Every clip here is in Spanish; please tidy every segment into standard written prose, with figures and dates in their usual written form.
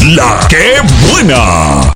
La que buena.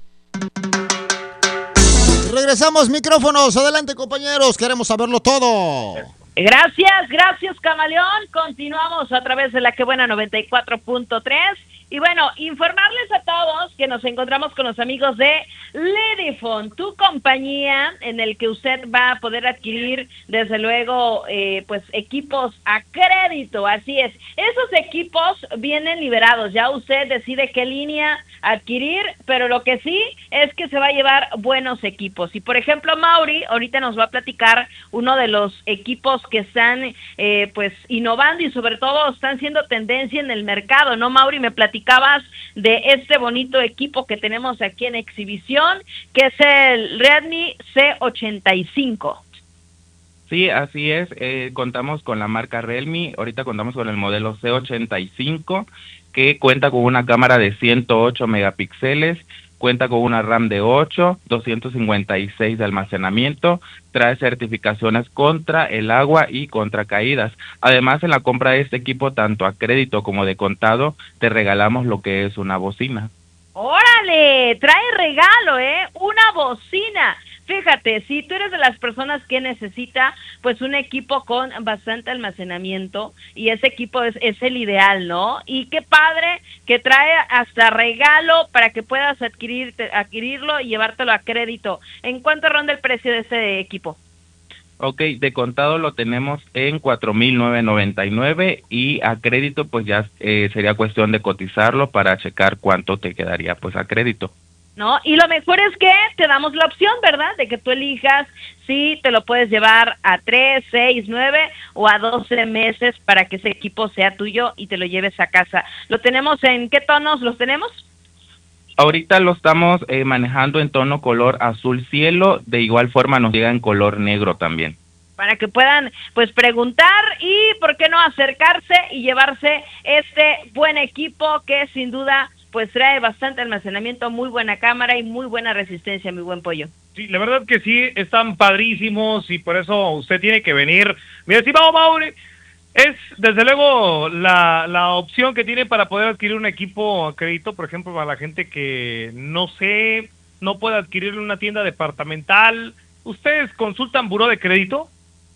Regresamos, micrófonos. Adelante, compañeros. Queremos saberlo todo. Gracias, Camaleón. Continuamos a través de la que buena 94.3. Y bueno, informarles a todos que nos encontramos con los amigos de Ledifone, tu compañía en el que usted va a poder adquirir, desde luego, pues equipos a crédito. Así es, esos equipos vienen liberados, ya usted decide qué línea adquirir, pero lo que sí es que se va a llevar buenos equipos. Y por ejemplo, Mauri ahorita nos va a platicar uno de los equipos que están pues innovando y sobre todo están siendo tendencia en el mercado, ¿no, Mauri? Me platicabas de este bonito equipo que tenemos aquí en exhibición, que es el Redmi C85. Sí, así es, contamos con la marca Realme, ahorita contamos con el modelo C85, que cuenta con una cámara de 108 megapíxeles, cuenta con una RAM de 8, 256 de almacenamiento, trae certificaciones contra el agua y contra caídas. Además, en la compra de este equipo, tanto a crédito como de contado, te regalamos lo que es una bocina. ¡Órale! Trae regalo, una bocina. Fíjate, si tú eres de las personas que necesita pues un equipo con bastante almacenamiento y ese equipo es el ideal, ¿no? Y qué padre que trae hasta regalo para que puedas adquirirlo y llevártelo a crédito. ¿En cuánto ronda el precio de ese equipo? Ok, de contado lo tenemos en 4,999 y a crédito pues ya sería cuestión de cotizarlo para checar cuánto te quedaría pues a crédito. ¿No? Y lo mejor es que te damos la opción, ¿verdad? De que tú elijas si te lo puedes llevar a 3, 6, 9 o a 12 meses para que ese equipo sea tuyo y te lo lleves a casa. ¿Lo tenemos en qué tonos los tenemos? Ahorita lo estamos manejando en tono color azul cielo, de igual forma nos llega en color negro también. Para que puedan pues preguntar y por qué no acercarse y llevarse este buen equipo que sin duda pues trae bastante almacenamiento, muy buena cámara y muy buena resistencia, mi buen pollo. Sí, la verdad que sí, están padrísimos y por eso usted tiene que venir. Mi estimado Mauri, es desde luego la opción que tiene para poder adquirir un equipo a crédito, por ejemplo, para la gente que no puede adquirir en una tienda departamental. ¿Ustedes consultan buró de crédito?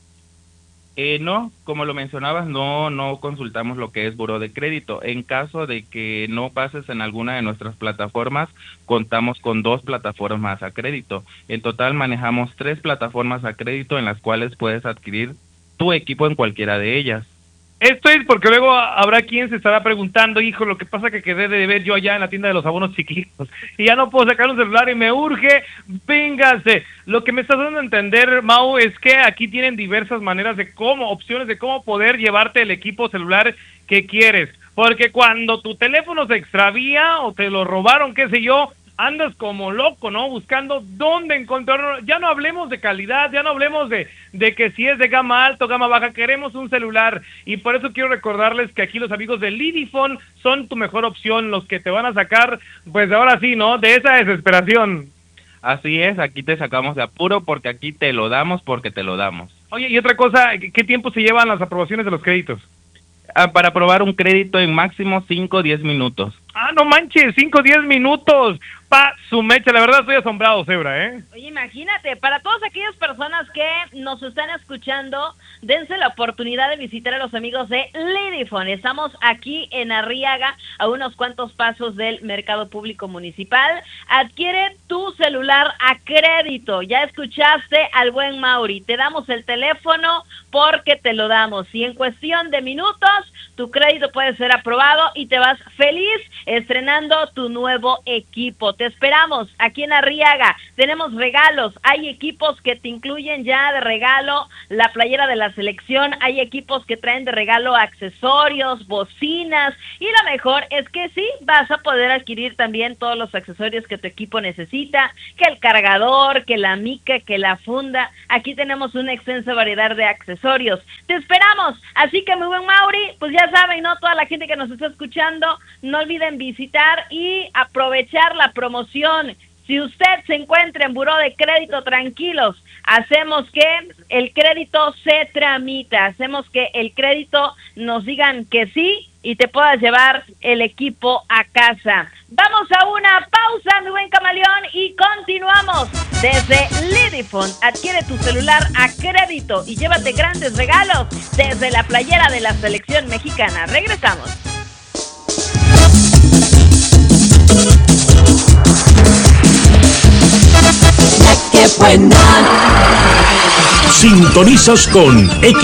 No, como lo mencionabas, no consultamos lo que es buró de crédito. En caso de que no pases en alguna de nuestras plataformas, contamos con 2 plataformas a crédito. En total manejamos 3 plataformas a crédito en las cuales puedes adquirir tu equipo en cualquiera de ellas. Esto es porque luego habrá quien se estará preguntando, hijo, lo que pasa que quedé de ver yo allá en la tienda de los abonos chiquitos y ya no puedo sacar un celular y me urge, véngase. Lo que me estás dando a entender, Mau, es que aquí tienen diversas maneras opciones de cómo poder llevarte el equipo celular que quieres, porque cuando tu teléfono se extravía o te lo robaron, qué sé yo, andas como loco, ¿no? Buscando dónde encontrarlo. Ya no hablemos de calidad, ya no hablemos de que si es de gama alta o gama baja, queremos un celular. Y por eso quiero recordarles que aquí los amigos de Ledifone son tu mejor opción, los que te van a sacar, pues ahora sí, ¿no? De esa desesperación. Así es, aquí te sacamos de apuro porque aquí te lo damos porque te lo damos. Oye, y otra cosa, ¿qué tiempo se llevan las aprobaciones de los créditos? Para aprobar un crédito en máximo 5-10 minutos. Ah, no manches, 5-10 minutos. Pa su mecha, la verdad estoy asombrado, Zebra, ¿eh? Oye, imagínate, para todas aquellas personas que nos están escuchando, dense la oportunidad de visitar a los amigos de Ledifone. Estamos aquí en Arriaga, a unos cuantos pasos del Mercado Público Municipal. Adquiere tu celular a crédito. Ya escuchaste al buen Mauri. Te damos el teléfono porque te lo damos. Y en cuestión de minutos, tu crédito puede ser aprobado y te vas feliz estrenando tu nuevo equipo. Te esperamos aquí en Arriaga. Tenemos regalos. Hay equipos que te incluyen ya de regalo la playera de la selección. Hay equipos que traen de regalo accesorios, bocinas. Y lo mejor es que sí, vas a poder adquirir también todos los accesorios que tu equipo necesita. Que el cargador, que la mica, que la funda. Aquí tenemos una extensa variedad de accesorios. Te esperamos. Así que, muy buen Mauri, pues ya saben, ¿no? Toda la gente que nos está escuchando, no olviden visitar y aprovechar la promoción. Si usted se encuentra en buró de crédito, tranquilos, hacemos que el crédito se tramita, hacemos que el crédito nos digan que sí y te puedas llevar el equipo a casa. Vamos a una pausa, mi buen camaleón, y continuamos. Desde Lidifone, adquiere tu celular a crédito y llévate grandes regalos desde la playera de la selección mexicana. Regresamos. ¡Qué buena! Sintonizas con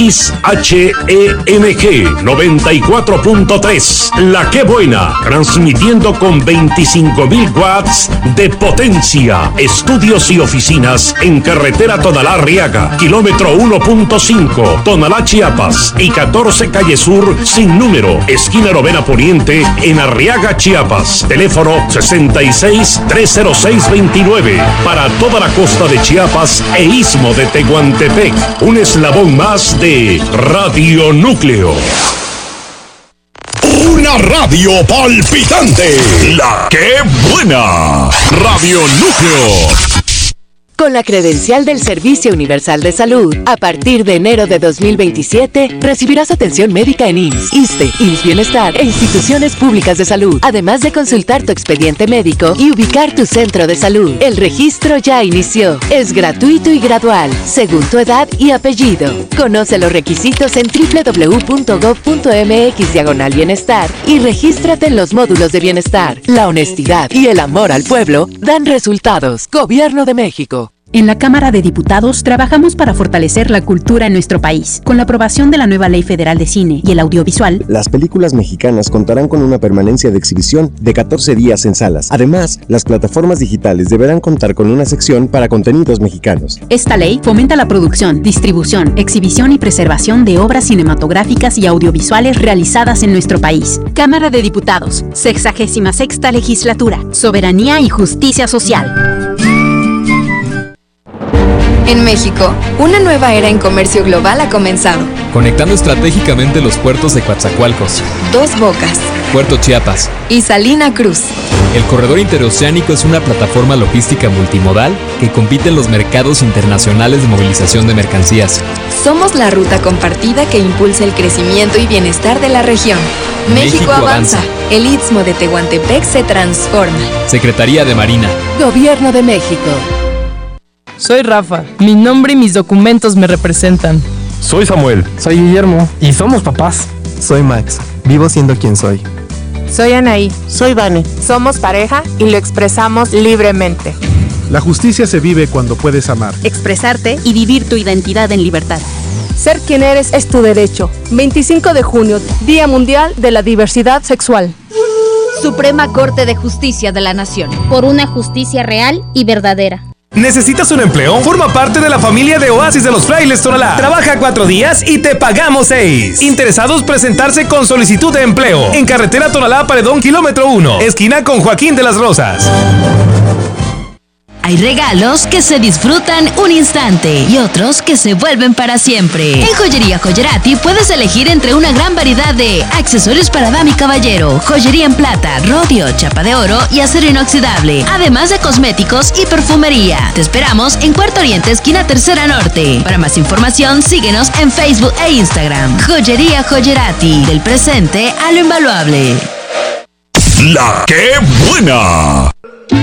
XHEMG 94.3, La Que Buena, transmitiendo con 25,000 watts de potencia. Estudios y oficinas en carretera Tonalá-Arriaga, kilómetro 1.5, Tonalá, Chiapas, y 14 Calle Sur sin número, esquina Novena Poniente, en Arriaga, Chiapas. Teléfono 66-306-29, para toda la costa de Chiapas e istmo de Tehuantepec. Un eslabón más de Radio Núcleo. Una radio palpitante. La Que Buena. Radio Núcleo. Con la credencial del Servicio Universal de Salud, a partir de enero de 2027, recibirás atención médica en IMSS, ISSSTE, IMSS Bienestar e instituciones públicas de salud, además de consultar tu expediente médico y ubicar tu centro de salud. El registro ya inició. Es gratuito y gradual, según tu edad y apellido. Conoce los requisitos en www.gov.mx/bienestar y regístrate en los módulos de bienestar. La honestidad y el amor al pueblo dan resultados. Gobierno de México. En la Cámara de Diputados trabajamos para fortalecer la cultura en nuestro país. Con la aprobación de la nueva Ley Federal de Cine y el Audiovisual, las películas mexicanas contarán con una permanencia de exhibición de 14 días en salas. Además, las plataformas digitales deberán contar con una sección para contenidos mexicanos. Esta ley fomenta la producción, distribución, exhibición y preservación de obras cinematográficas y audiovisuales realizadas en nuestro país. Cámara de Diputados, 66ª Legislatura, Soberanía y Justicia Social. En México, una nueva era en comercio global ha comenzado. Conectando estratégicamente los puertos de Coatzacoalcos, Dos Bocas, Puerto Chiapas y Salina Cruz. El corredor interoceánico es una plataforma logística multimodal que compite en los mercados internacionales de movilización de mercancías. Somos la ruta compartida que impulsa el crecimiento y bienestar de la región. México avanza. El Istmo de Tehuantepec se transforma. Secretaría de Marina. Gobierno de México. Soy Rafa. Mi nombre y mis documentos me representan. Soy Samuel. Soy Guillermo. Y somos papás. Soy Max. Vivo siendo quien soy. Soy Anaí. Soy Vane. Somos pareja y lo expresamos libremente. La justicia se vive cuando puedes amar, expresarte y vivir tu identidad en libertad. Ser quien eres es tu derecho. 25 de junio, Día Mundial de la Diversidad Sexual. Suprema Corte de Justicia de la Nación. Por una justicia real y verdadera. ¿Necesitas un empleo? Forma parte de la familia de Oasis de los Frailes Tonalá. Trabaja 4 días y te pagamos 6. Interesados, presentarse con solicitud de empleo. En carretera Tonalá Paredón, kilómetro 1, esquina con Joaquín de las Rosas. Hay regalos que se disfrutan un instante y otros que se vuelven para siempre. En Joyería Joyerati puedes elegir entre una gran variedad de accesorios para dama y caballero, joyería en plata, rodio, chapa de oro y acero inoxidable, además de cosméticos y perfumería. Te esperamos en Cuarto Oriente, esquina Tercera Norte. Para más información, síguenos en Facebook e Instagram. Joyería Joyerati, del presente a lo invaluable. La Que Buena.